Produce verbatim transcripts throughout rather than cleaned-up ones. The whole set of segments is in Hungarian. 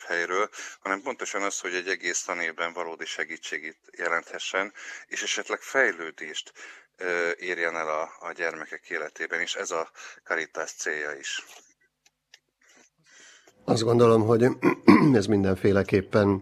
helyről, hanem pontosan az, hogy egy egész tanévben valódi segítségét jelenthessen, és esetleg fejlődést érjen el a, a gyermekek életében, és ez a Caritas célja is. Azt gondolom, hogy ez mindenféleképpen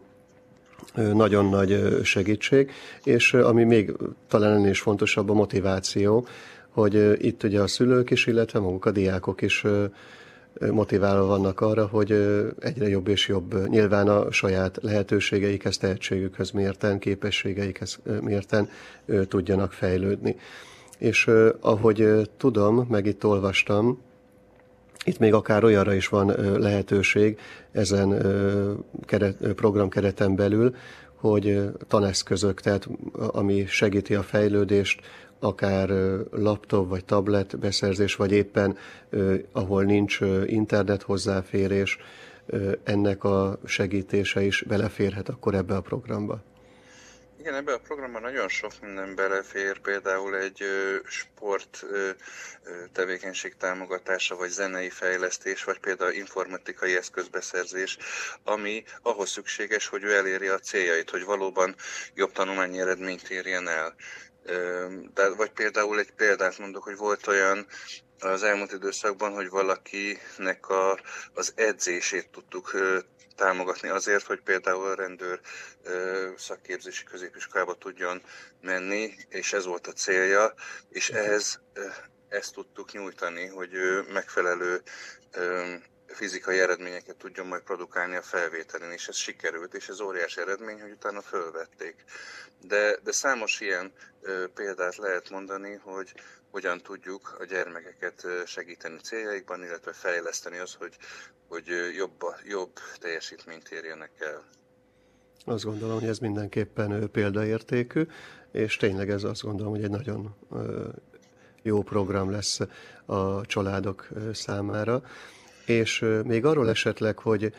nagyon nagy segítség, és ami még talán ennél is fontosabb, a motiváció, hogy itt ugye a szülők is, illetve maguk a diákok is motiválva vannak arra, hogy egyre jobb és jobb, nyilván a saját lehetőségeikhez, tehetségükhöz mérten, képességeikhez mérten tudjanak fejlődni. És ahogy tudom, meg itt olvastam, itt még akár olyanra is van lehetőség ezen keret, programkereten belül, hogy taneszközök, tehát ami segíti a fejlődést, akár laptop vagy tablet beszerzés, vagy éppen ahol nincs internet hozzáférés, ennek a segítése is beleférhet akkor ebbe a programba. Igen, ebben a programban nagyon sok minden belefér, például egy ö, sport ö, tevékenység támogatása, vagy zenei fejlesztés, vagy például informatikai eszközbeszerzés, ami ahhoz szükséges, hogy ő eléri a céljait, hogy valóban jobb tanulmányi eredményt érjen el. Ö, de, vagy például egy példát mondok, hogy volt olyan az elmúlt időszakban, hogy valakinek a, az edzését tudtuk ö, támogatni azért, hogy például a rendőr ö, szakképzési középiskolába tudjon menni, és ez volt a célja, és ehhez ö, ezt tudtuk nyújtani, hogy ö, megfelelő ö, fizikai eredményeket tudjon majd produkálni a felvételén, és ez sikerült, és ez óriási eredmény, hogy utána fölvették. De, de számos ilyen ö, példát lehet mondani, hogy hogyan tudjuk a gyermekeket segíteni céljaikban, illetve fejleszteni az, hogy, hogy jobb, jobb teljesítményt érjenek el. Azt gondolom, hogy ez mindenképpen példaértékű, és tényleg ez azt gondolom, hogy egy nagyon jó program lesz a családok számára. És még arról esetleg, hogy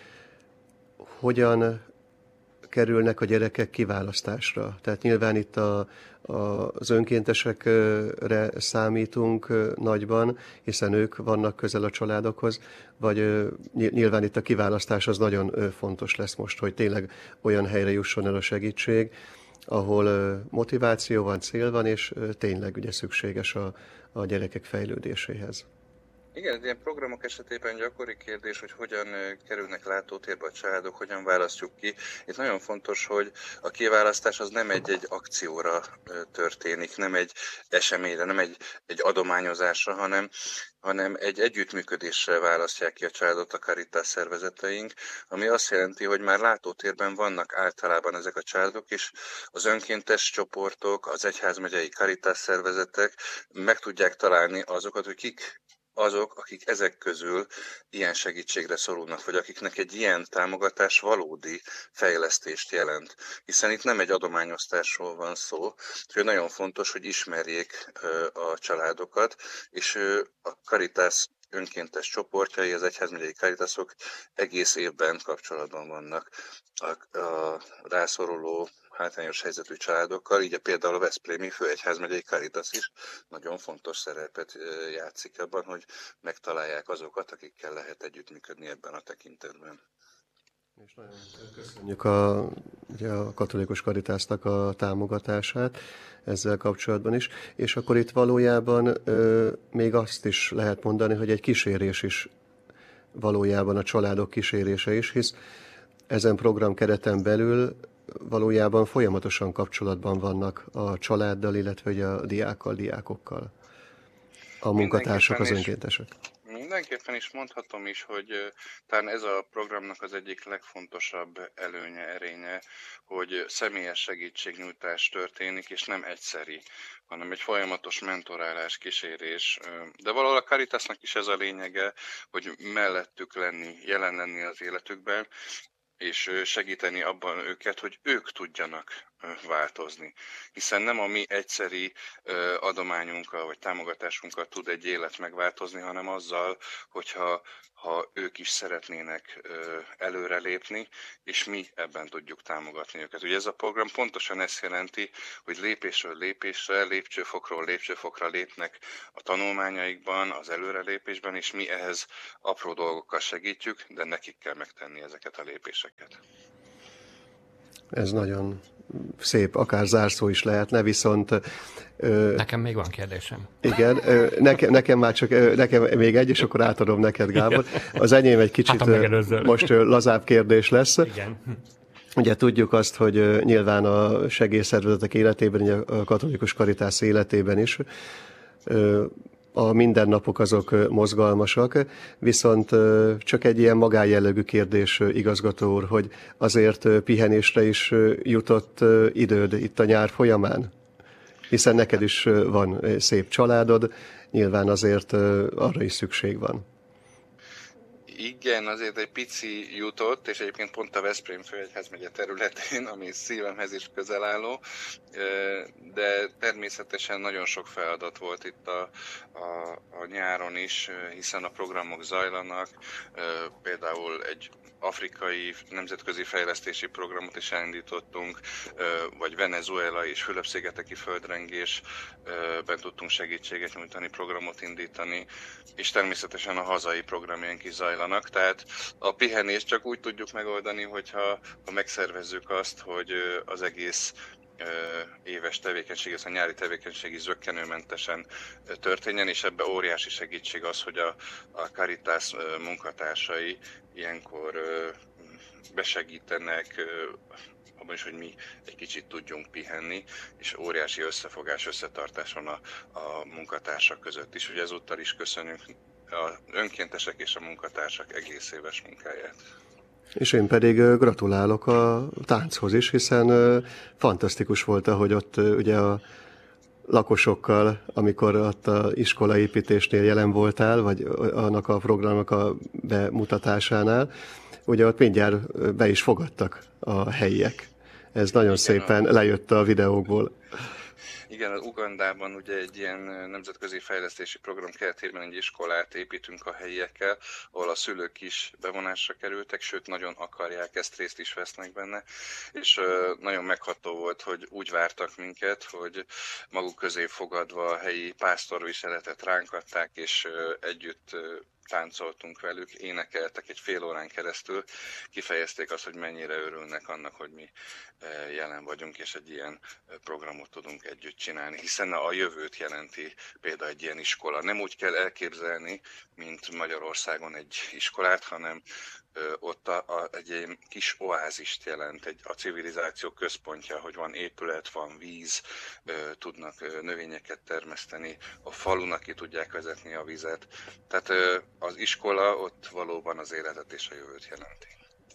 hogyan kerülnek a gyerekek kiválasztásra. Tehát nyilván itt a, a, az önkéntesekre számítunk nagyban, hiszen ők vannak közel a családokhoz, vagy nyilván itt a kiválasztás az nagyon fontos lesz most, hogy tényleg olyan helyre jusson el a segítség, ahol motiváció van, cél van, és tényleg ugye szükséges a, a gyerekek fejlődéséhez. Igen, ilyen programok esetében gyakori kérdés, hogy hogyan kerülnek látótérbe a családok, hogyan választjuk ki. Itt nagyon fontos, hogy a kiválasztás az nem egy-egy akcióra történik, nem egy eseményre, nem egy, egy adományozásra, hanem, hanem egy együttműködésre választják ki a családot a Caritas szervezeteink, ami azt jelenti, hogy már látótérben vannak általában ezek a családok, és az önkéntes csoportok, az egyházmegyei Caritas szervezetek meg tudják találni azokat, hogy kik azok, akik ezek közül ilyen segítségre szorulnak, vagy akiknek egy ilyen támogatás valódi fejlesztést jelent. Hiszen itt nem egy adományosztásról van szó, úgyhogy nagyon fontos, hogy ismerjék a családokat, és a Caritas önkéntes csoportjai, az egyházmegyei Caritasok egész évben kapcsolatban vannak a, a rászoruló hátrányos helyzetű családokkal, így a például a Veszprémi Főegyházmegyei Caritas is nagyon fontos szerepet játszik abban, hogy megtalálják azokat, akikkel lehet együttműködni ebben a tekintetben. És nagyon köszönjük a, ugye a katolikus Caritasnak a támogatását ezzel kapcsolatban is, és akkor itt valójában ö, még azt is lehet mondani, hogy egy kísérés is valójában a családok kísérése is, hisz ezen program kereten belül valójában folyamatosan kapcsolatban vannak a családdal, illetve a diákkal, diákokkal, a munkatársak, az önkéntesek. Mindenképpen is mondhatom is, hogy talán ez a programnak az egyik legfontosabb előnye, erénye, hogy személyes segítségnyújtás történik, és nem egyszeri, hanem egy folyamatos mentorálás, kísérés. De valahol a Caritasnak is ez a lényege, hogy mellettük lenni, jelen lenni az életükben, és segíteni abban őket, hogy ők tudjanak változni. Hiszen nem a mi egyszeri adományunkkal vagy támogatásunkkal tud egy élet megváltozni, hanem azzal, hogyha ha ők is szeretnének előrelépni, és mi ebben tudjuk támogatni őket. Ugye ez a program pontosan ezt jelenti, hogy lépésről lépésre, lépcsőfokról lépcsőfokra lépnek a tanulmányaikban, az előrelépésben, és mi ehhez apró dolgokkal segítjük, de nekik kell megtenni ezeket a lépéseket. Ez nagyon szép, akár zárszó is lehetne, viszont... Ö, nekem még van kérdésem. Igen, ö, nekem, nekem már csak, ö, nekem még egy, és akkor átadom neked, Gábor. Az enyém egy kicsit hát, most ö, lazább kérdés lesz. Igen. Ugye tudjuk azt, hogy ö, nyilván a segélyszervezetek életében, a katolikus karitász életében is ö, a mindennapok azok mozgalmasak, viszont csak egy ilyen magánjellegű kérdés, igazgató úr, hogy azért pihenésre is jutott időd itt a nyár folyamán? Hiszen neked is van szép családod, nyilván azért arra is szükség van. Igen, azért egy pici jutott, és egyébként pont a Veszprém főegyházmegye területén, ami szívemhez is közel álló, de természetesen nagyon sok feladat volt itt a, a, a nyáron is, hiszen a programok zajlanak, például egy afrikai nemzetközi fejlesztési programot is elindítottunk, vagy Venezuela és Fülöp-szigeteki földrengésben tudtunk segítséget nyújtani, programot indítani, és természetesen a hazai programjaink is zajlanak. Tehát a pihenést csak úgy tudjuk megoldani, hogyha ha megszervezzük azt, hogy az egész éves tevékenység, ez a nyári tevékenység is zökkenőmentesen történjen, és ebbe óriási segítség az, hogy a, a Caritas munkatársai ilyenkor besegítenek abban is, hogy mi egy kicsit tudjunk pihenni, és óriási összefogás, összetartás van a, a munkatársak között is. Ugye ezúttal is köszönjük az önkéntesek és a munkatársak egész éves munkáját. És én pedig gratulálok a tánchoz is, hiszen fantasztikus volt, ahogy ott ugye a lakosokkal, amikor ott a iskolaépítésnél jelen voltál, vagy annak a programnak a bemutatásánál, ugye ott mindjárt be is fogadtak a helyiek. Ez nagyon Igen, szépen a... lejött a videókból. Igen, az Ugandában ugye egy ilyen nemzetközi fejlesztési program keretében egy iskolát építünk a helyiekkel, ahol a szülők is bevonásra kerültek, sőt nagyon akarják ezt, részt is vesznek benne, és nagyon megható volt, hogy úgy vártak minket, hogy maguk közé fogadva a helyi pásztorviseletet ránk adták, és együtt táncoltunk velük, énekeltek egy fél órán keresztül, kifejezték azt, hogy mennyire örülnek annak, hogy mi jelen vagyunk, és egy ilyen programot tudunk együtt csinálni, hiszen a jövőt jelenti például egy ilyen iskola. Nem úgy kell elképzelni, mint Magyarországon egy iskolát, hanem ott a, a, egy ilyen kis oázist jelent, egy, a civilizáció központja, hogy van épület, van víz, tudnak növényeket termeszteni, a falunak ki tudják vezetni a vizet. Tehát az iskola ott valóban az életet és a jövőt jelenti.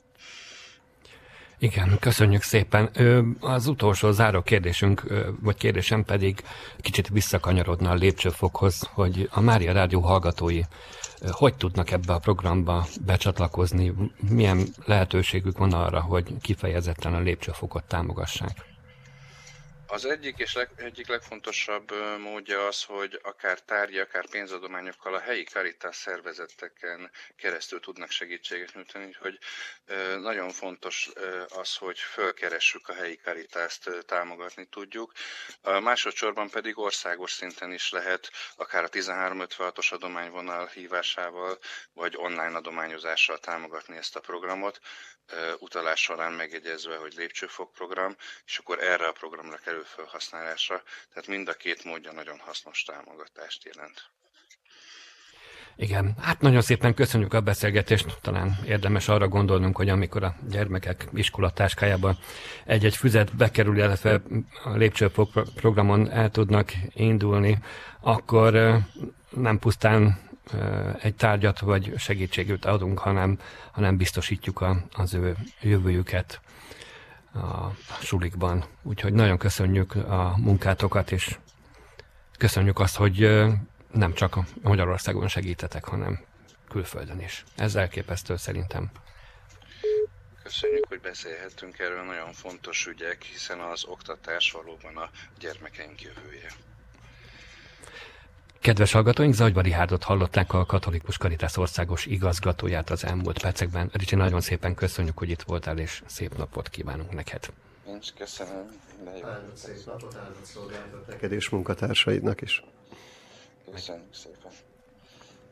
Igen, köszönjük szépen. Az utolsó záró kérdésünk, vagy kérdésem pedig kicsit visszakanyarodna a lépcsőfokhoz, hogy a Mária Rádió hallgatói hogy tudnak ebbe a programba becsatlakozni, milyen lehetőségük van arra, hogy kifejezetten a lépcsőfokot támogassák? Az egyik és leg, egyik legfontosabb módja az, hogy akár tárgyi, akár pénzadományokkal a helyi Caritas szervezeteken keresztül tudnak segítséget nyújtani, hogy nagyon fontos az, hogy fölkeressük a helyi Caritást, támogatni tudjuk. Másodszorban pedig országos szinten is lehet, akár a tizenhárom ötvenhatos adományvonal hívásával, vagy online adományozással támogatni ezt a programot, utalás során megjegyezve, hogy lépcsőfok program, és akkor erre a programra kerül felhasználásra. Tehát mind a két módja nagyon hasznos támogatást jelent. Igen, hát nagyon szépen köszönjük a beszélgetést. Talán érdemes arra gondolnunk, hogy amikor a gyermekek iskolatáskájába egy-egy füzet bekerül, illetve a lépcsőfok programon el tudnak indulni, akkor nem pusztán egy tárgyat vagy segítséget adunk, hanem, hanem biztosítjuk a, az ő jövőjüket a sulikban. Úgyhogy nagyon köszönjük a munkátokat, és köszönjük azt, hogy nem csak Magyarországon segítetek, hanem külföldön is. Ez elképesztő szerintem. köszönjük, hogy beszélhettünk erről, nagyon fontos ügyek, hiszen az oktatás valóban a gyermekeink jövője. Kedves hallgatóink, Zagyva Rihárdot hallották, a Katolikus Karitász országos igazgatóját az elmúlt percekben. Ricsi, nagyon szépen köszönjük, hogy itt voltál, és szép napot kívánunk neked. Én is köszönöm. Áldott szép napot, áldott szolgálatot neked és munkatársaidnak is. Köszönjük szépen.